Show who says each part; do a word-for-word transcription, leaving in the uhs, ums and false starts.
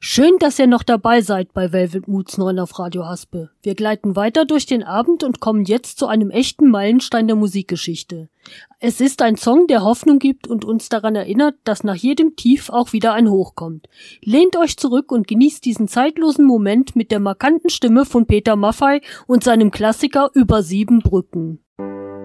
Speaker 1: Schön, dass ihr noch dabei seid bei Velvet Moods neun auf Radio Haspe. Wir gleiten weiter durch den Abend und kommen jetzt zu einem echten Meilenstein der Musikgeschichte. Es ist ein Song, der Hoffnung gibt und uns daran erinnert, dass nach jedem Tief auch wieder ein Hoch kommt. Lehnt euch zurück und genießt diesen zeitlosen Moment mit der markanten Stimme von Peter Maffay und seinem Klassiker Über sieben Brücken.